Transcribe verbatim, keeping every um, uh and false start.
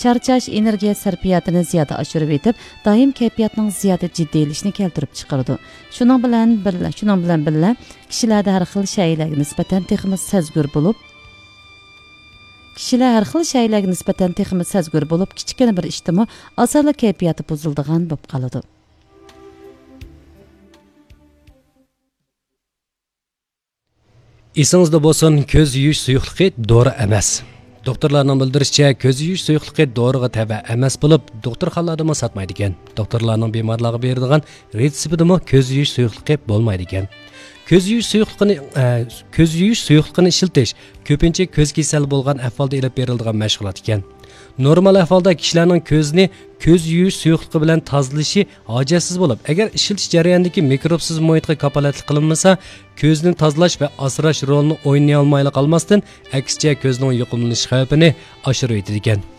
charchash, energiya sarfiyatini ziyoda oshirib etib, doim kayfiyatning ziyoda jiddiylashini keltirib chiqaradi. Shuning bilan birga, shuning bilan birga kishilarda har xil shaylarga nisbatan texnik sezgur bo'lib, kishilar har xil shaylarga nisbatan texnik sezgur bo'lib, kichkina bir ishdimi osonla kayfiyati buziladigan bo'lib qoladi. Esingizda bo'lsin, ko'z yuvish suyuqligi dori emas. Doktorlarning bildirishicha, ko'z yuvish suyuqligi doriga tava emas bo'lib, doktorxonalarda ham sotmaydi ekan. Doktorlarning bemorlarga beradigan retseptida ko'z yuvish suyuqligi bo'lmaydi ekan. Ko'z yuvish suyuqligini ko'z yuvish suyuqligini ishiltish ko'pincha ko'z kasali bo'lgan ahvolda elib beriladigan mashg'ulot ekan. Normal ahvolda kishilarning ko'zni ko'z yuvish suyuqligi bilan tozalashi hojatsiz bo'lib, agar ishiltish jarayonidagi mikrobsiz muhitga kapolatlik qilinmasa, ko'zni tozalash va asrash rolini o'ynay olmayli qolmasdan, aksicha ko'zning yuqumlanish xavfini oshirib etadi ekan.